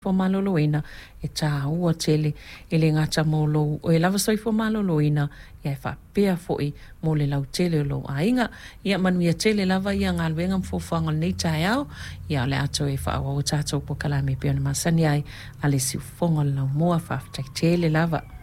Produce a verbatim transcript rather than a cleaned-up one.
fo maloloina e tā ua tele e le ngata molo o e lava soifo maloloina ia e whapea foi mo le lau tele o lo ainga ia manuia tele lava ia ngā luenga mfofanga nei tai au ia le ato e whaawa o tātou po kalame pia na masani ai a le siufonga lau moa whaftai tele lava.